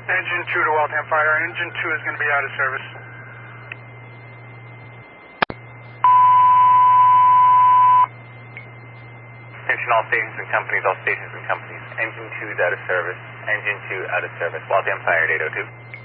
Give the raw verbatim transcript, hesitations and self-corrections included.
Engine two to Waltham Fire. Engine two is going to be out of service. Attention all stations and companies, all stations and companies. Engine two is out of service. Engine two out of service. Waltham Fire at eight oh two.